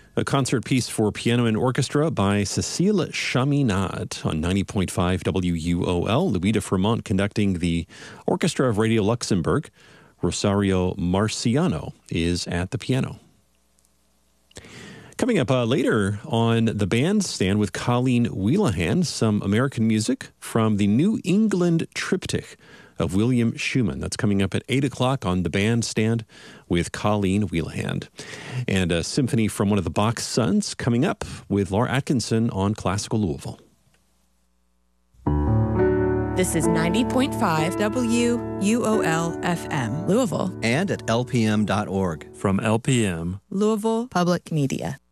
A concert piece for piano and orchestra by Cécile Chaminade on 90.5 WUOL. Louis de Fremont conducting the Orchestra of Radio Luxembourg. Rosario Marciano is at the piano. Coming up later on the bandstand with Colleen Wheelahan, some American music from the New England Triptych of William Schumann. That's coming up at 8 o'clock on the bandstand with Colleen Wheelahan. And a symphony from one of the Bach sons coming up with Laura Atkinson on Classical Louisville. This is 90.5 WUOL FM, Louisville. And at lpm.org. From LPM, Louisville Public Media.